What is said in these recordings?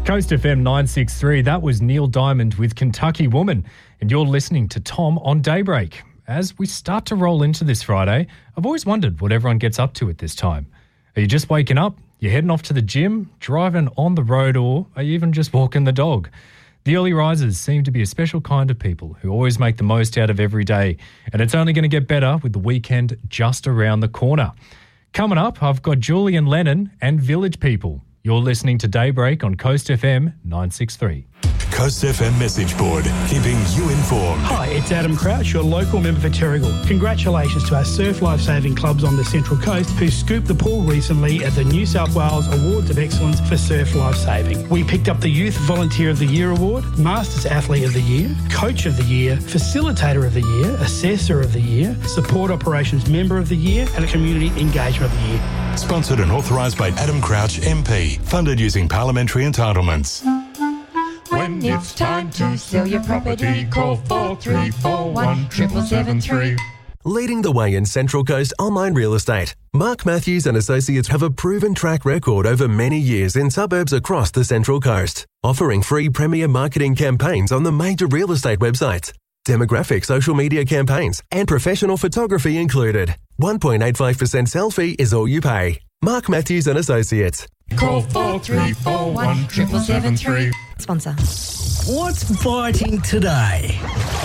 Coast FM 963, that was Neil Diamond with Kentucky Woman, and you're listening to Tom on Daybreak. As we start to roll into this Friday, I've always wondered what everyone gets up to at this time. Are you just waking up? You're heading off to the gym, driving on the road, or are you even just walking the dog? The early risers seem to be a special kind of people who always make the most out of every day, and it's only going to get better with the weekend just around the corner. Coming up, I've got Julian Lennon and Village People. You're listening to Daybreak on Coast FM 963. Coast FM message board, keeping you informed. Hi, it's Adam Crouch, your local member for Terrigal. Congratulations to our surf lifesaving clubs on the Central Coast who scooped the pool recently at the New South Wales Awards of Excellence for Surf Lifesaving. We picked up the Youth Volunteer of the Year Award, Masters Athlete of the Year, Coach of the Year, Facilitator of the Year, Assessor of the Year, Support Operations Member of the Year, and a Community Engagement of the Year. Sponsored and authorised by Adam Crouch MP. Funded using parliamentary entitlements. When it's time to sell your property, call 4341 7773. Leading the way in Central Coast online real estate, Mark Matthews and Associates have a proven track record over many years in suburbs across the Central Coast, offering free premier marketing campaigns on the major real estate websites, demographic social media campaigns, and professional photography included. 1.85% sell fee is all you pay. Mark Matthews and Associates. Call 4341 7773. Sponsor. What's biting today?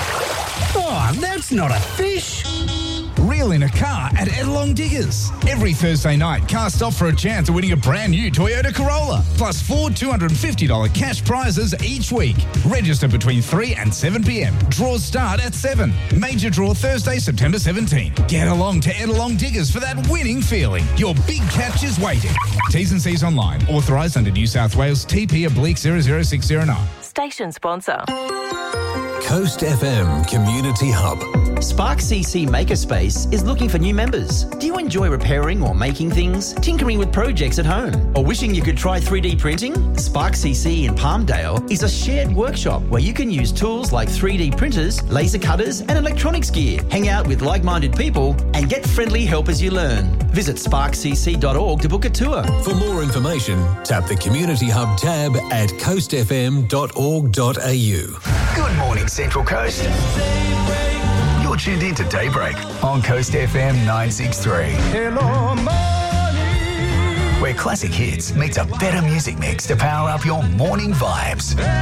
Oh, that's not a fish. Reel in a car at Edelong Diggers. Every Thursday night, cast off for a chance of winning a brand new Toyota Corolla. Plus 4 $250 cash prizes each week. Register between 3 and 7 p.m. Draws start at 7. Major draw Thursday, September 17. Get along to Edelong Diggers for that winning feeling. Your big catch is waiting. T's and C's online. Authorised under New South Wales TP/00609. Station sponsor. Coast FM Community Hub. Spark CC Makerspace is looking for new members. Do you enjoy repairing or making things, tinkering with projects at home, or wishing you could try 3D printing? Spark CC in Palmdale is a shared workshop where you can use tools like 3D printers, laser cutters, and electronics gear, hang out with like-minded people, and get friendly help as you learn. Visit sparkcc.org to book a tour. For more information, tap the Community Hub tab at coastfm.org.au. Good morning, Central Coast. You're tuned in to Daybreak on Coast FM 963. Hello, money. Where classic hits meets a better music mix to power up your morning vibes.